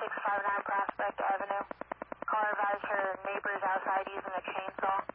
659 Prospect Avenue. Caller advised her neighbors outside using a chainsaw.